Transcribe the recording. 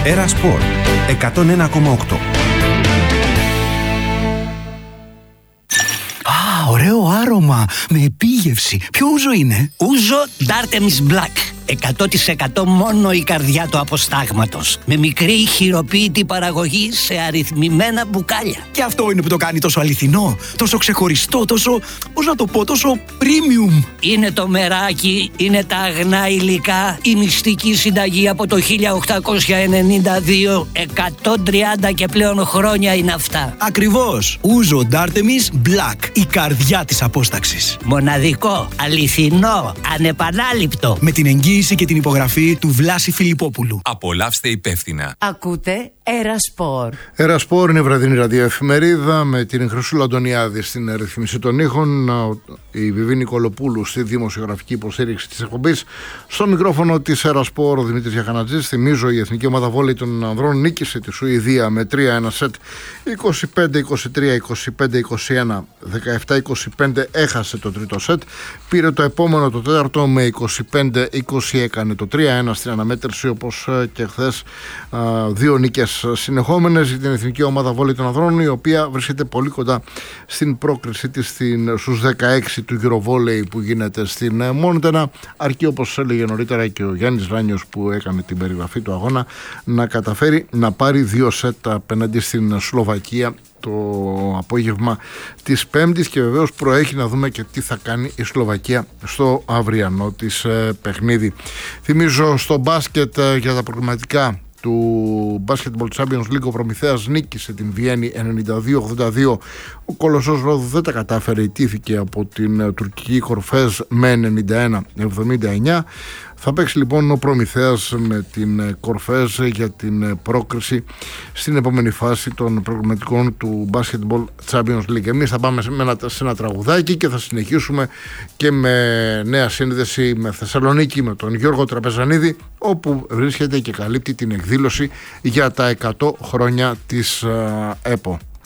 Έρα Σπορ 101,8. Ωραίο άρωμα, με επίγευση. Ποιο ούζο είναι? Ούζο Dartemis Black. 100% μόνο η καρδιά του αποστάγματος. Με μικρή χειροποίητη παραγωγή σε αριθμημένα μπουκάλια. Και αυτό είναι που το κάνει τόσο αληθινό, τόσο ξεχωριστό, τόσο, πώς να το πω, τόσο premium. Είναι το μεράκι, είναι τα αγνά υλικά, η μυστική συνταγή από το 1892. 130 και πλέον χρόνια είναι αυτά. Ακριβώς. Ούζο Dartemis Black, η καρδιά της απόσταξης. Μοναδικό, αληθινό, ανεπανάληπτο. Με την εγγύηση και την υπογραφή του Βλάση Φιλιππόπουλου. Απολαύστε υπεύθυνα. Ακούτε Έρα Σπορ. Έρα Σπορ είναι βραδινή ραδιοεφημερίδα με την Χρυσούλα Αντωνιάδη στην ρυθμίση των ήχων, η Βιβί Νικολοπούλου στη δημοσιογραφική υποστήριξη της εκπομπής. Στο μικρόφωνο της Έρα Σπορ ο Δημήτρης Γιαχανατζής. Θυμίζω, η Εθνική Ομάδα Βόλεϊ των Ανδρών νίκησε τη Σουηδία με 3-1 σετ, 25-23, 25-21, 17-25 έχασε το τρίτο σετ. Πήρε το επόμενο, το τέταρτο, με 25-20 έκανε το 3-1 στην αναμέτρηση, όπως και χθες. Δύο νίκες συνεχόμενες για την Εθνική Ομάδα Βόλεϊ των Ανδρών, η οποία βρίσκεται πολύ κοντά στην πρόκρισή της στους 16 του Eurovolley που γίνεται στην Μόντενα, αρκεί, όπως έλεγε νωρίτερα και ο Γιάννης Ράνιος που έκανε την περιγραφή του αγώνα, να καταφέρει να πάρει 2 σετ απέναντι στην Σλοβακία το απόγευμα της Πέμπτης, και βεβαίως προέχει να δούμε και τι θα κάνει η Σλοβακία στο αυριανό της παιχνίδι. Θυμίζω στο μπάσκετ για τα προκριματικά του Basketball Champions League, ο Προμηθέας νίκησε την Βιέννη 92-82. Ο Κολοσσός Ρόδου δεν τα κατάφερε, ιτήθηκε από την τουρκική Κορφέζ με 91-79. Θα παίξει λοιπόν ο Προμηθέας με την Κορφέζ για την πρόκριση στην επόμενη φάση των προκριματικών του Basketball Champions League. Εμείς θα πάμε σε ένα τραγουδάκι και θα συνεχίσουμε και με νέα σύνδεση με Θεσσαλονίκη, με τον Γιώργο Τραπεζανίδη, όπου βρίσκεται και καλύπτει την εκδήλωση για τα 100 χρόνια της ΕΠΟ.